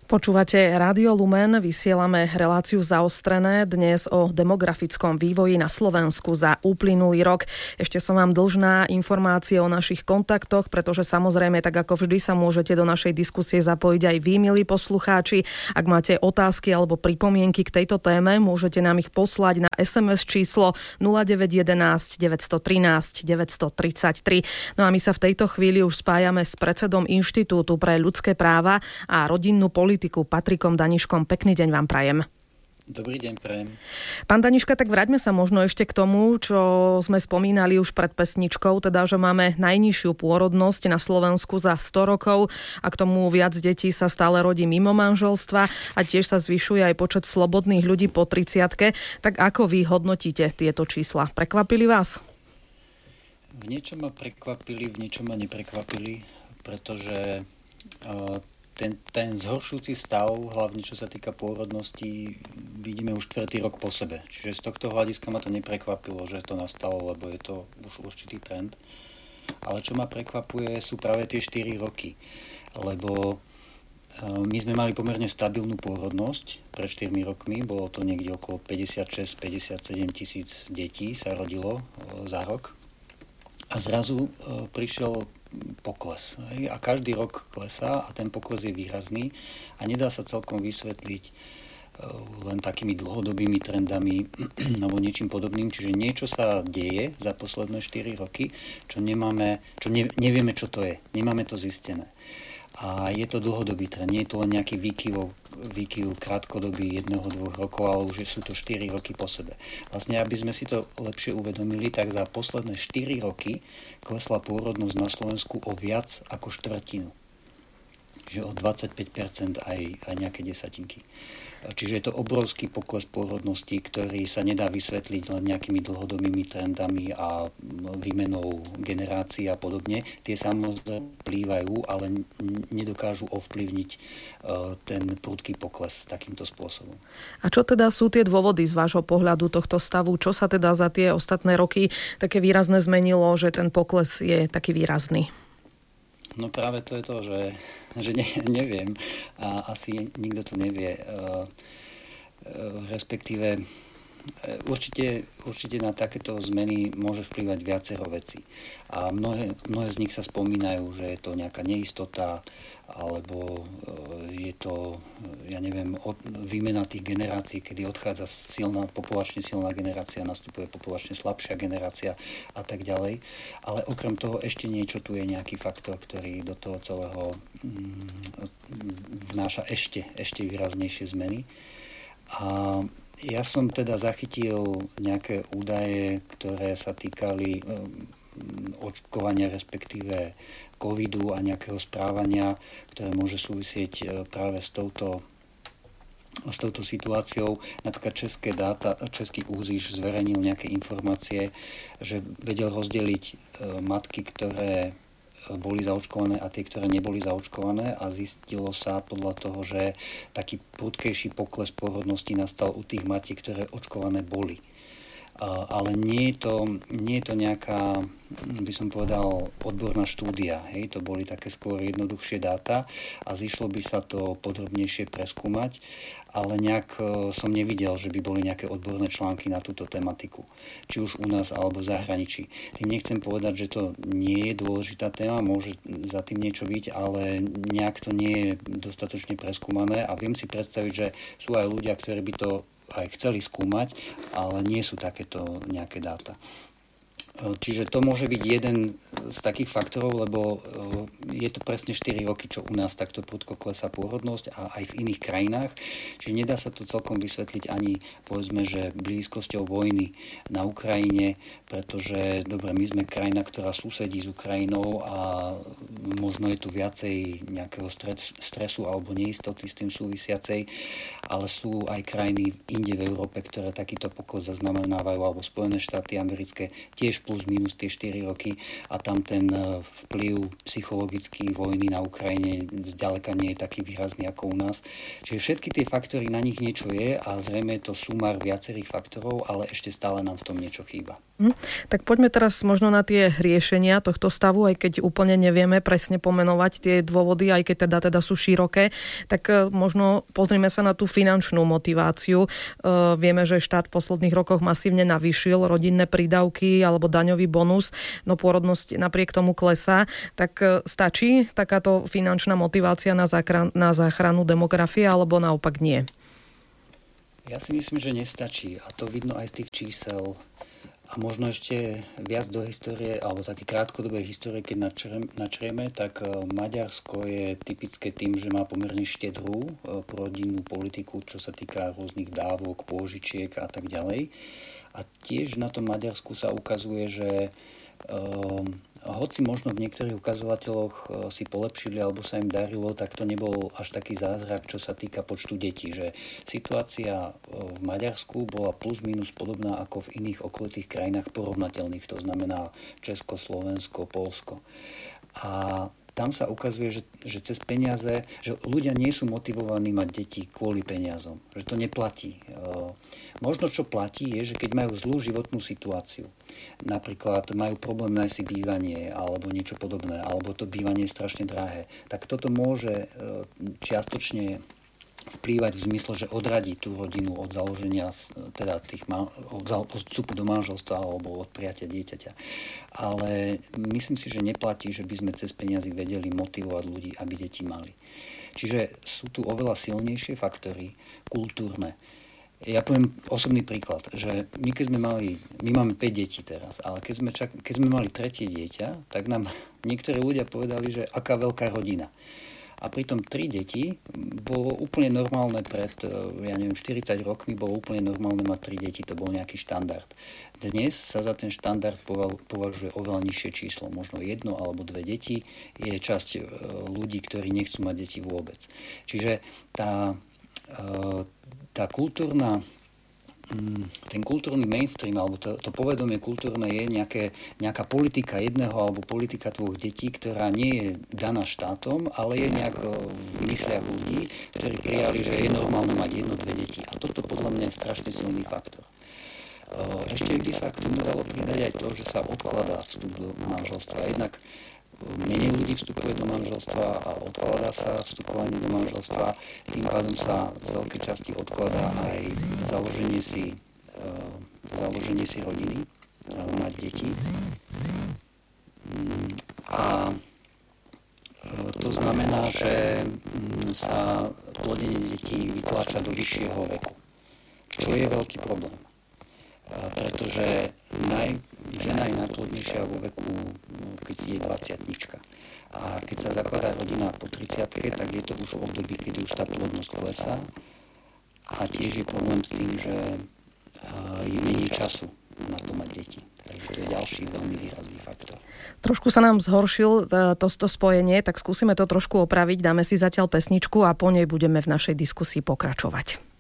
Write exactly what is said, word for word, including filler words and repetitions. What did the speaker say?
Počúvate Rádio Lumen, vysielame reláciu Zaostrené dnes o demografickom vývoji na Slovensku za uplynulý rok. Ešte som vám dlžná informácie o našich kontaktoch, pretože samozrejme, tak ako vždy sa môžete do našej diskusie zapojiť aj vy, milí poslucháči. Ak máte otázky alebo pripomienky k tejto téme, môžete nám ich poslať na es em es číslo nula deväť jeden jeden, deväť jedna tri, deväť tri tri. No a my sa v tejto chvíli už spájame s predsedom Inštitútu pre ľudské práva a rodinnú politiku Patrikom Daniškom. Pekný deň vám prajem. Dobrý deň, prajem. Pán Daniška, tak vráťme sa možno ešte k tomu, čo sme spomínali už pred pesničkou, teda, že máme najnižšiu pôrodnosť na Slovensku za sto rokov a k tomu viac detí sa stále rodí mimo manželstva a tiež sa zvyšuje aj počet slobodných ľudí po tridsiatke. Tak ako vy hodnotíte tieto čísla? Prekvapili vás? V niečom ma prekvapili, v niečom ma neprekvapili, pretože uh, Ten, ten zhoršujúci stav, hlavne čo sa týka pôrodnosti, vidíme už štvrtý rok po sebe. Čiže z tohto hľadiska ma to neprekvapilo, že to nastalo, lebo je to už určitý trend. Ale čo ma prekvapuje, sú práve tie štyri roky. Lebo my sme mali pomerne stabilnú pôrodnosť pred štyrmi rokmi. Bolo to niekde okolo päťdesiatšesť päťdesiatsedem tisíc detí sa rodilo za rok. A zrazu prišiel pokles. A každý rok klesá a ten pokles je výrazný a nedá sa celkom vysvetliť len takými dlhodobými trendami alebo niečím podobným. Čiže niečo sa deje za posledné štyri roky, čo nemáme, čo ne, nevieme, čo to je. Nemáme to zistené. A je to dlhodobý trend. Nie je to len nejaký výkyv, výkyv krátkodobý jedného, dvoch rokov, ale už sú to štyri roky po sebe. Vlastne, aby sme si to lepšie uvedomili, tak za posledné štyri roky klesla pôrodnosť na Slovensku o viac ako štvrtinu. Že o dvadsaťpäť percent aj, aj nejaké desatinky. Čiže je to obrovský pokles pôrodnosti, ktorý sa nedá vysvetliť len nejakými dlhodobými trendami a výmenou generácií a podobne. Tie samozrejme vplývajú, ale nedokážu ovplyvniť ten prudký pokles takýmto spôsobom. A čo teda sú tie dôvody z vášho pohľadu tohto stavu? Čo sa teda za tie ostatné roky také výrazne zmenilo, že ten pokles je taký výrazný? No práve to je to, že, že ne, neviem a asi nikto to nevie. Uh, uh, respektíve uh, určite, určite na takéto zmeny môže vplývať viacero vecí. A mnohé, mnohé z nich sa spomínajú, že je to nejaká neistota, alebo uh, je to, ja neviem, od, výmena tých generácií, kedy odchádza silná, populačne silná generácia, nastupuje populačne slabšia generácia a tak ďalej. Ale okrem toho ešte niečo tu je nejaký faktor, ktorý do toho celého mm, vnáša ešte, ešte výraznejšie zmeny. A ja som teda zachytil nejaké údaje, ktoré sa týkali um, očkovania, respektíve covidu a nejakého správania, ktoré môže súvisieť práve s touto, s touto situáciou. Napríklad české dáta, český úziš zverejnil nejaké informácie, že vedel rozdeliť matky, ktoré boli zaočkované a tie, ktoré neboli zaočkované, a zistilo sa podľa toho, že taký prudkejší pokles pôrodnosti nastal u tých matiek, ktoré očkované boli. Ale nie je to, nie je to nejaká, by som povedal, odborná štúdia. Hej? To boli také skôr jednoduchšie dáta a zišlo by sa to podrobnejšie preskúmať, ale nejak som nevidel, že by boli nejaké odborné články na túto tematiku, či už u nás alebo v zahraničí. Tým nechcem povedať, že to nie je dôležitá téma, môže za tým niečo byť, ale nejak to nie je dostatočne preskúmané a viem si predstaviť, že sú aj ľudia, ktorí by to aj chceli skúmať, ale nie sú takéto nejaké dáta. Čiže to môže byť jeden z takých faktorov, lebo je to presne štyri roky, čo u nás takto prudko klesá pôrodnosť a aj v iných krajinách. Čiže nedá sa to celkom vysvetliť ani, povedzme, že blízkosťou vojny na Ukrajine, pretože, dobre, my sme krajina, ktorá susedí s Ukrajinou a možno je tu viacej nejakého stresu alebo neistoty s tým súvisiacej, ale sú aj krajiny inde v Európe, ktoré takýto pokles zaznamenávajú, alebo Spojené štáty americké tiež plus minus tie štyri roky a tam ten vplyv psychologický vojny na Ukrajine zďaleka nie je taký výrazný ako u nás. Čiže všetky tie faktory, na nich niečo je a zrejme je to sumár viacerých faktorov, ale ešte stále nám v tom niečo chýba. Hm, tak poďme teraz možno na tie riešenia tohto stavu, aj keď úplne nevieme presne pomenovať tie dôvody, aj keď teda, teda sú široké, tak možno pozrime sa na tú finančnú motiváciu. E, vieme, že štát v posledných rokoch masívne navýšil rodinné prídavky alebo daňový bonus, no pôrodnosť napriek tomu klesá. Tak stačí takáto finančná motivácia na, záchran- na záchranu demografie alebo naopak nie? Ja si myslím, že nestačí a to vidno aj z tých čísel. A možno ešte viac do histórie, alebo také krátkodobej histórie, keď načrieme, tak Maďarsko je typické tým, že má pomerne štedrú prorodinnú politiku, čo sa týka rôznych dávok, pôžičiek a tak ďalej. A tiež na tom Maďarsku sa ukazuje, že um, hoci možno v niektorých ukazovateľoch si polepšili alebo sa im darilo, tak to nebol až taký zázrak, čo sa týka počtu detí. Že situácia v Maďarsku bola plus minus podobná ako v iných okolitých krajinách porovnateľných, to znamená Česko, Slovensko, Poľsko. A tam sa ukazuje, že, že cez peniaze, že ľudia nie sú motivovaní mať deti kvôli peniazom, že to neplatí. Možno čo platí je, že keď majú zlú životnú situáciu, napríklad majú problém nájsť si bývanie alebo niečo podobné, alebo to bývanie je strašne drahé, tak toto môže čiastočne vplývať v zmysle, že odradí tú rodinu od založenia, teda tých, od vstupu do manželstva alebo od prijatia dieťaťa. Ale myslím si, že neplatí, že by sme cez peniazy vedeli motivovať ľudí, aby deti mali. Čiže sú tu oveľa silnejšie faktory, kultúrne. Ja poviem osobný príklad, že my keď sme mali, my máme päť detí teraz, ale keď sme, čak, keď sme mali tretie dieťa, tak nám niektorí ľudia povedali, že aká veľká rodina. A pritom tri deti bolo úplne normálne pred, ja neviem, štyridsať rokmi bolo úplne normálne mať tri deti, to bol nejaký štandard. Dnes sa za ten štandard považuje oveľa nižšie číslo, možno jedno alebo dve deti je časť ľudí, ktorí nechcú mať deti vôbec. Čiže tá, tá kultúrna ten kultúrny mainstream, alebo to, to povedomie kultúrne je nejaké, nejaká politika jedného alebo politika dvoch detí, ktorá nie je daná štátom, ale je nejak v mysliach ľudí, ktorí prijali, že je normálne mať jedno, dve deti. A toto podľa mňa je strašne silný faktor. Ešte by sa k tomu dalo pridať aj to, že sa odkladá vstup do manželstva. Jednak menej ľudí vstupuje do manželstva a odkladá sa vstupovanie do manželstva. Tým pádom sa z veľkej časti odkladá aj založenie si, uh, založenie si rodiny, uh, mať deti. A uh, to znamená, že um, sa plodenie detí vytláča do vyššieho veku, čo je veľký problém. Uh, pretože naj, žena je najplodnejšia vo veku, keď je dvadsiatnička. A keď sa zakladá rodina po tridsiatke, tak je to už v období, kedy už tá plodnosť klesá. A tiež je problém s tým, že je menej času na to mať deti. Takže to je ďalší veľmi výrazný faktor. Trošku sa nám zhoršil to, to spojenie, tak skúsime to trošku opraviť. Dáme si zatiaľ pesničku a po nej budeme v našej diskusii pokračovať.